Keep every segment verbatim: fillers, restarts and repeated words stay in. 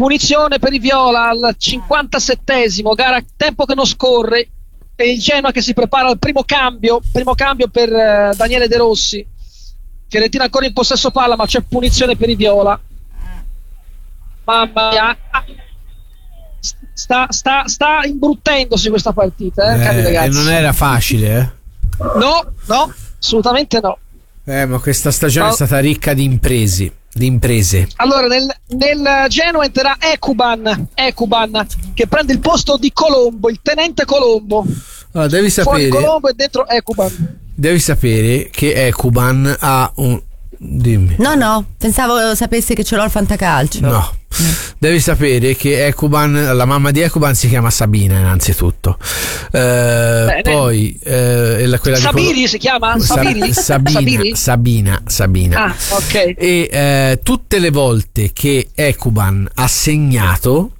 punizione per i viola al cinquantasettesimo, gara tempo che non scorre, e il Genoa che si prepara al primo cambio, primo cambio per uh, Daniele De Rossi. Fiorentina ancora in possesso palla, ma c'è punizione per i viola. Mamma mia, sta, sta, sta imbruttendosi questa partita, eh, cari ragazzi. E non era facile, eh? No, no, assolutamente no. Eh, ma questa stagione no. È stata ricca di impresi, di imprese. Allora, nel, nel Genoa entrerà Ekuban, Ekuban, che prende il posto di Colombo, il tenente Colombo. Allora, devi sapere. Fuori Colombo e dentro Ekuban. Devi sapere che Ekuban ha un. Dimmi. No, no, pensavo sapessi che ce l'ho al fantacalcio. No. Devi sapere che Ekuban, la mamma di Ekuban si chiama Sabina innanzitutto, eh, poi eh, la, quella Sabiri di... si chiama? Sabiri? Sabina, Sabiri? Sabina, Sabina. Ah, ok. E eh, tutte le volte che Ekuban ha segnato,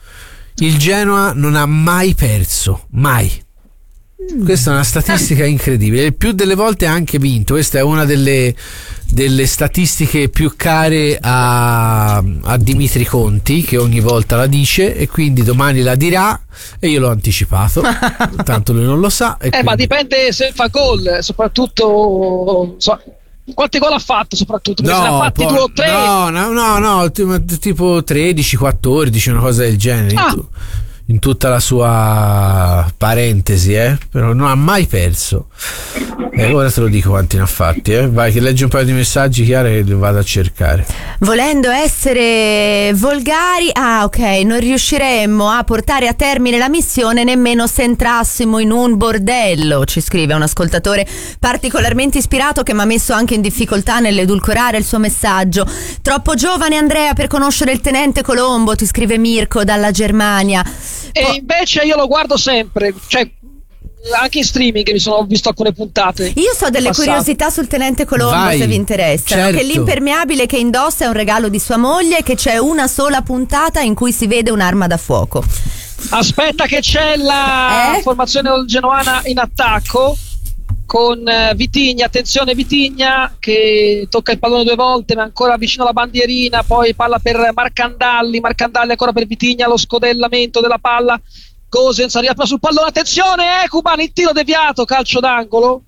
il Genoa non ha mai perso, mai. Questa è una statistica incredibile. Il più delle volte ha anche vinto. Questa è una delle, delle statistiche più care a, a Dimitri Conti, che ogni volta la dice, e quindi domani la dirà, e io l'ho anticipato. Tanto lui non lo sa. E eh, quindi... ma dipende se fa gol, soprattutto so, quanti gol ha fatto, soprattutto perché no, se ne ha fatti poi, due o tre. No, no, no, no, tipo tredici quattordici, una cosa del genere. Ah. In tutta la sua parentesi, eh? Però non ha mai perso. E ora te lo dico quanti ne ha fatti, eh? Vai che leggi un paio di messaggi, Chiara, che li vado a cercare. Volendo essere volgari, ah ok, non riusciremmo a portare a termine la missione nemmeno se entrassimo in un bordello, ci scrive un ascoltatore particolarmente ispirato che mi ha messo anche in difficoltà nell'edulcorare il suo messaggio. Troppo giovane Andrea per conoscere il tenente Colombo, ti scrive Mirko dalla Germania. E oh. invece io lo guardo sempre, cioè anche in streaming mi sono visto alcune puntate. Io so delle passate. Curiosità sul tenente Colombo. Vai, se vi interessa, certo. Che l'impermeabile che indossa è un regalo di sua moglie e che c'è una sola puntata in cui si vede un'arma da fuoco. Aspetta che c'è la eh? formazione genoana in attacco con Vitigna, attenzione Vitigna che tocca il pallone due volte ma ancora vicino alla bandierina, poi palla per Marcandalli, Marcandalli ancora per Vitigna, lo scodellamento della palla, Gosens arriva prima sul pallone, attenzione Ekuban, il tiro deviato, calcio d'angolo.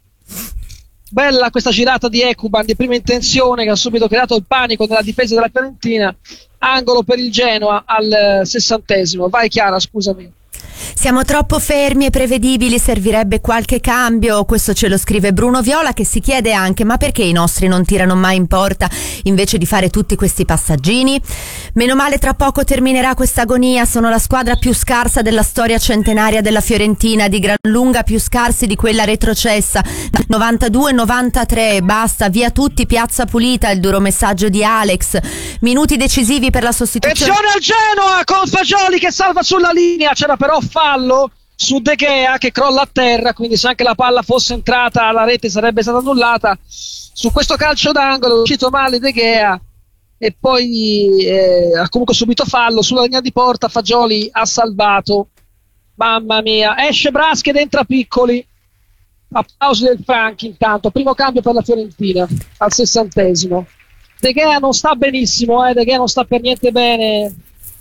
Bella questa girata di Ekuban di prima intenzione che ha subito creato il panico nella difesa della Fiorentina. Angolo per il Genoa al sessantesimo. Vai Chiara, scusami. Siamo troppo fermi e prevedibili, servirebbe qualche cambio, questo ce lo scrive Bruno Viola, che si chiede anche ma perché i nostri non tirano mai in porta invece di fare tutti questi passaggini. Meno male tra poco terminerà questa agonia, sono la squadra più scarsa della storia centenaria della Fiorentina, di gran lunga più scarsi di quella retrocessa. novantadue novantatré, basta, via tutti, piazza pulita, il duro messaggio di Alex. Minuti decisivi per la sostituzione. Attenzione al Genoa con Fagioli che salva sulla linea, c'era però fallo su De Gea che crolla a terra, quindi se anche la palla fosse entrata la rete sarebbe stata annullata. Su questo calcio d'angolo è uscito male De Gea e poi eh, ha comunque subito fallo sulla linea di porta. Fagioli ha salvato, mamma mia, esce Braschi ed entra Piccoli. Applausi del Franchi intanto, primo cambio per la Fiorentina al sessantesimo. De Gea non sta benissimo, eh, De Gea non sta per niente bene,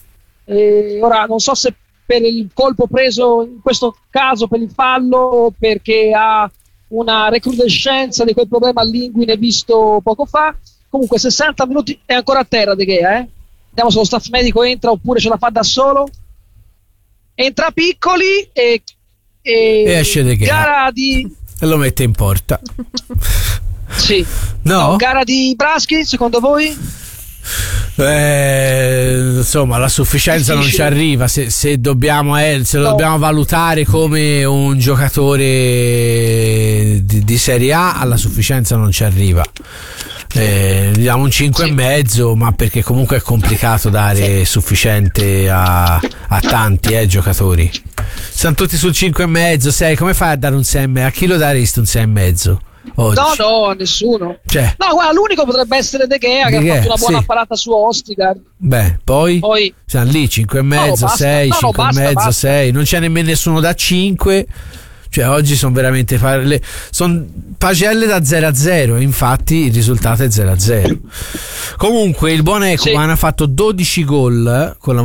e ora non so se per il colpo preso in questo caso per il fallo o perché ha una recrudescenza di quel problema all'inguine visto poco fa. Comunque sessanta minuti è ancora a terra De Gea, eh? Vediamo se lo staff medico entra oppure ce la fa da solo. Entra Piccoli e, e, e esce De Gea gara di... e lo mette in porta. Sì. No? No, gara di Braschi secondo voi? Eh, insomma la sufficienza non ci arriva se, se dobbiamo eh, se lo no. dobbiamo valutare come un giocatore di, di Serie A, alla sufficienza non ci arriva. Eh, gli diamo un cinque sì. e mezzo, ma perché comunque è complicato dare sì. sufficiente a, a tanti eh, giocatori. Sono tutti sul cinque e mezzo, sei, come fai a dare un sei e mezzo? A chi lo daresti un sei e mezzo? Oggi. No, no, a nessuno. Cioè. No, guarda, l'unico potrebbe essere De Gea, che De Gea, ha fatto una buona sì. parata su Ostigard. Beh, poi, poi siamo lì cinque e mezzo, no, sei, no, no, cinque basta, e mezzo, basta. sei. Non c'è nemmeno nessuno da cinque. Cioè, oggi sono veramente le, sono pagelle da zero a zero. Infatti, il risultato è zero a zero. Comunque, il buon Ekuban sì. ha fatto dodici gol con la